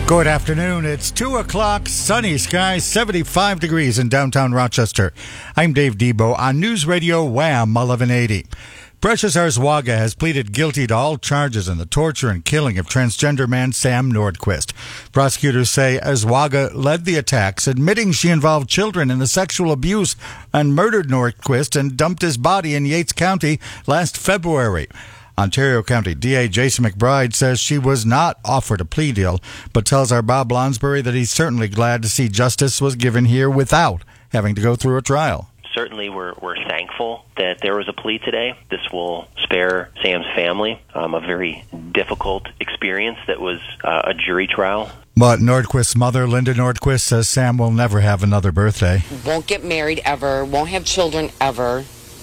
Good afternoon. It's 2 o'clock, sunny skies, 75 degrees in downtown Rochester. I'm Dave Debo on News Radio Wham 1180. Precious Arzwaga has pleaded guilty to all charges in the torture and killing of transgender man Sam Nordquist. Prosecutors say Arzwaga led the attacks, admitting she involved children in the sexual abuse and murdered Nordquist and dumped his body in Yates County last February. Ontario County DA Jason McBride says she was not offered a plea deal, but tells our Bob Lonsbury that he's certainly glad to see justice was given here without having to go through a trial. Certainly, we're thankful that there was a plea today. This will spare Sam's family a very difficult experience that was a jury trial. But Nordquist's mother, Linda Nordquist, says Sam will never have another birthday. Won't get married ever, won't have children ever.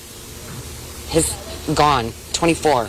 He's gone, 24.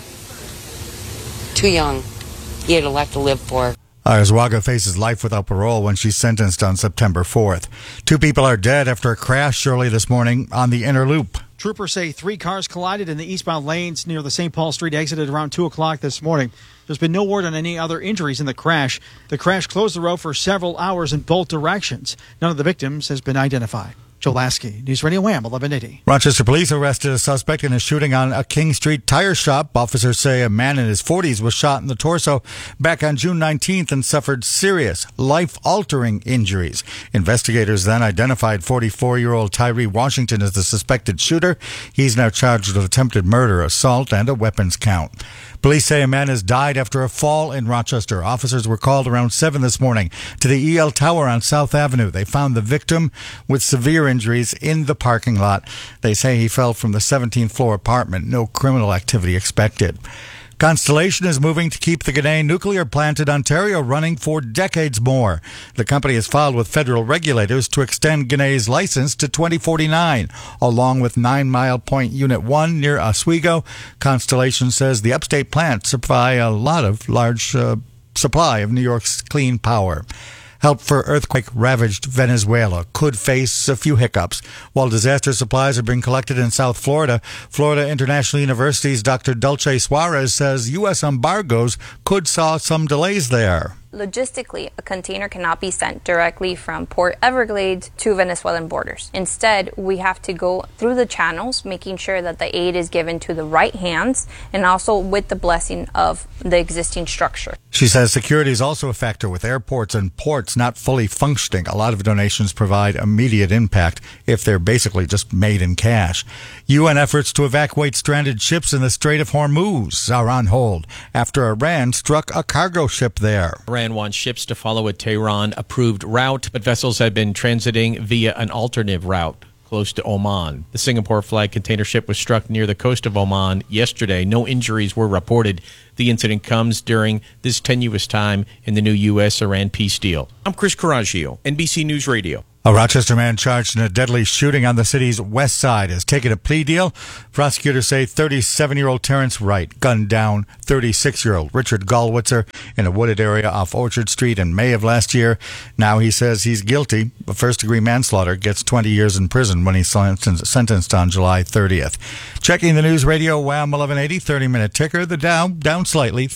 Too young. He had a lot to live for. Arzwaga faces life without parole when she's sentenced on September 4th. 2 people are dead after a crash early this morning on the inner loop. Troopers say 3 cars collided in the eastbound lanes near the St. Paul Street exit at around 2 o'clock this morning. There's been no word on any other injuries in the crash. The crash closed the road for several hours in both directions. None of the victims has been identified. Joe Lasky, News Radio Wham 1180. Rochester police arrested a suspect in a shooting on a King Street tire shop. Officers say a man in his 40s was shot in the torso back on June 19th and suffered serious, life-altering injuries. Investigators then identified 44-year-old Tyree Washington as the suspected shooter. He's now charged with attempted murder, assault, and a weapons count. Police say a man has died after a fall in Rochester. Officers were called around 7 this morning to the EL Tower on South Avenue. They found the victim with severe injuries in the parking lot. They say he fell from the 17th floor apartment. No criminal activity expected. Constellation is moving to keep the Ginna nuclear plant in Ontario running for decades more. The company has filed with federal regulators to extend Ginna's license to 2049, along with 9 Mile Point Unit 1 near Oswego. Constellation says the upstate plant supply a large supply of New York's clean power. Help for earthquake-ravaged Venezuela could face a few hiccups. While disaster supplies are being collected in South Florida, Florida International University's Dr. Dulce Suarez says U.S. embargoes could cause some delays there. Logistically, a container cannot be sent directly from Port Everglades to Venezuelan borders. Instead, we have to go through the channels, making sure that the aid is given to the right hands and also with the blessing of the existing structure. She says security is also a factor with airports and ports not fully functioning. A lot of donations provide immediate impact if they're basically just made in cash. UN efforts to evacuate stranded ships in the Strait of Hormuz are on hold after Iran struck a cargo ship there. Iran wants ships to follow a Tehran-approved route, but vessels have been transiting via an alternative route close to Oman. The Singapore-flagged container ship was struck near the coast of Oman yesterday. No injuries were reported. The incident comes during this tenuous time in the new U.S.-Iran peace deal. I'm Chris Coraggio, NBC News Radio. A Rochester man charged in a deadly shooting on the city's west side has taken a plea deal. Prosecutors say 37-year-old Terrence Wright gunned down 36-year-old Richard Gallwitzer in a wooded area off Orchard Street in May of last year. Now he says he's guilty. A first-degree manslaughter gets 20 years in prison when he's sentenced on July 30th. Checking the News Radio Wham 1180 30-minute ticker. The Dow down slightly,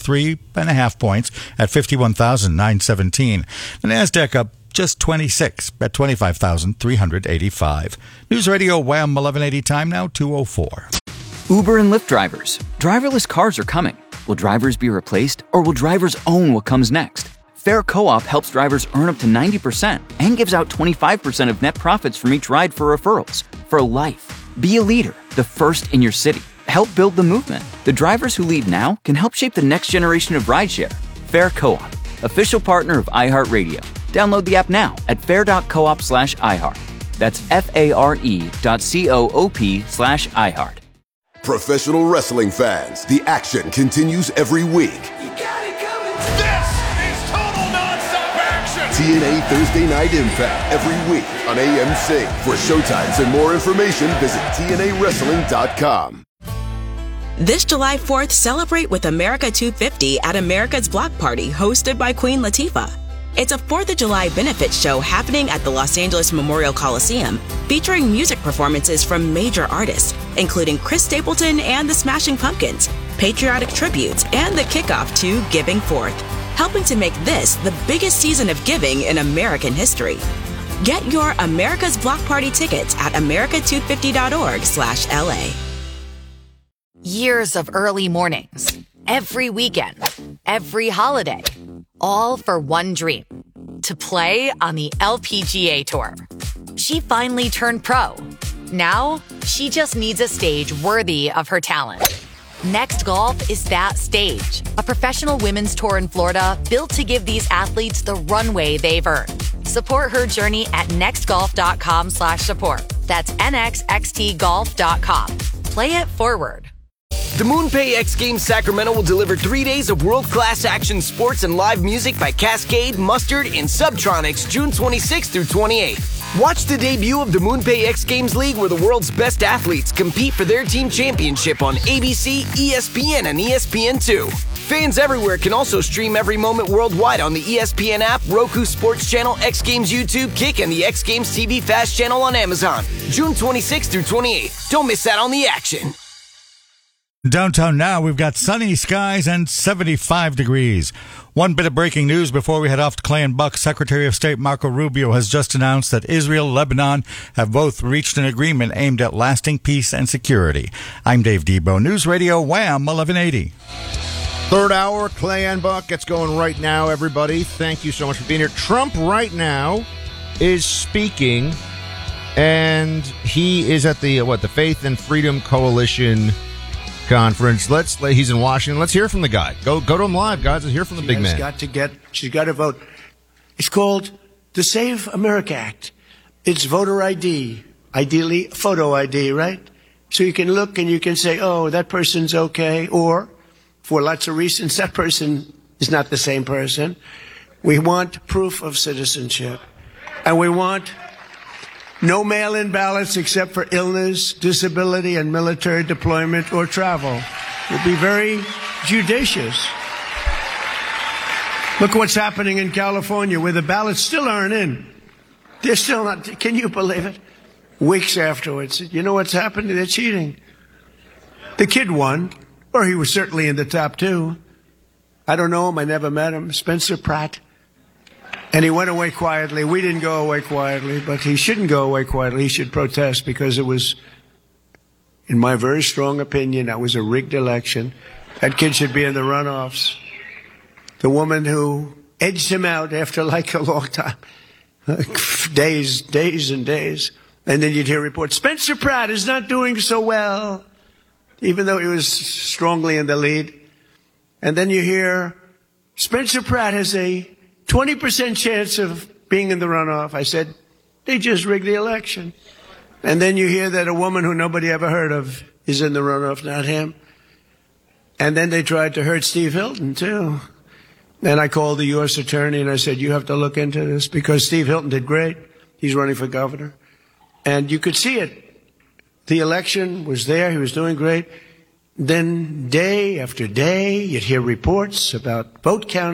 3.5 points at 51,917. The NASDAQ up just 26 at 25,385. News Radio Wham 1180 time now 2:04. Uber and Lyft drivers. Driverless cars are coming. Will drivers be replaced, or will drivers own what comes next? Fair Co-op helps drivers earn up to 90% and gives out 25% of net profits from each ride for referrals. For life. Be a leader, the first in your city. Help build the movement. The drivers who lead now can help shape the next generation of rideshare. Fair Co-op, official partner of iHeartRadio. Download the app now at fair.coop/iHeart. That's FARE.coop/iHeart. Professional wrestling fans, the action continues every week. You got it coming. This is total nonstop action. TNA Thursday Night Impact every week on AMC. For showtimes and more information, visit TNAWrestling.com. This July 4th, celebrate with America 250 at America's Block Party, hosted by Queen Latifah. It's a 4th of July benefit show happening at the Los Angeles Memorial Coliseum, featuring music performances from major artists, including Chris Stapleton and the Smashing Pumpkins, patriotic tributes, and the kickoff to Giving Forth. helping to make this the biggest season of giving in American history. Get your America's Block Party tickets at america250.org/LA. Years of early mornings, every weekend, every holiday, all for one dream, to play on the LPGA Tour. She finally turned pro. Now, she just needs a stage worthy of her talent. Next Golf is that stage, a professional women's tour in Florida built to give these athletes the runway they've earned. Support her journey at nextgolf.com/support. That's nxxtgolf.com. Play it forward. The MoonPay X Games Sacramento will deliver 3 days of world-class action sports and live music by Cascade, Mustard, and Subtronics June 26th through 28th. Watch the debut of the MoonPay X Games League, where the world's best athletes compete for their team championship on ABC, ESPN, and ESPN2. Fans everywhere can also stream every moment worldwide on the ESPN app, Roku Sports Channel, X Games YouTube, Kick, and the X Games TV Fast channel on Amazon. June 26th through 28th. Don't miss out on the action. Downtown now, we've got sunny skies and 75 degrees. One bit of breaking news before we head off to Clay and Buck. Secretary of State Marco Rubio has just announced that Israel and Lebanon have both reached an agreement aimed at lasting peace and security. I'm Dave Debo, News Radio Wham 1180. Third hour, Clay and Buck. It's going right now, everybody. Thank you so much for being here. Trump right now is speaking, and he is at the Faith and Freedom Coalition conference. He's in Washington. Let's hear from the guy. Go to him live, guys. Let's hear from the big man. She's got to vote. It's called the Save America Act. It's voter ID, ideally photo ID, right? So you can look and you can say, oh, that person's okay, or for lots of reasons, that person is not the same person. We want proof of citizenship, and we want no mail-in ballots except for illness, disability, and military deployment or travel. We'll be very judicious. Look what's happening in California, where the ballots still aren't in. They're still not. Can you believe it? Weeks afterwards. You know what's happened? They're cheating. The kid won, or he was certainly in the top two. I don't know him. I never met him. Spencer Pratt. And he went away quietly. We didn't go away quietly, but he shouldn't go away quietly. He should protest, because it was, in my very strong opinion, that was a rigged election. That kid should be in the runoffs. The woman who edged him out after like a long time, days and days. And then you'd hear reports, Spencer Pratt is not doing so well, even though he was strongly in the lead. And then you hear Spencer Pratt has a 20% chance of being in the runoff. I said, they just rigged the election. And then you hear that a woman who nobody ever heard of is in the runoff, not him. And then they tried to hurt Steve Hilton, too. And I called the U.S. attorney and I said, you have to look into this, because Steve Hilton did great. He's running for governor. And you could see it. The election was there. He was doing great. Then day after day, you'd hear reports about vote counting.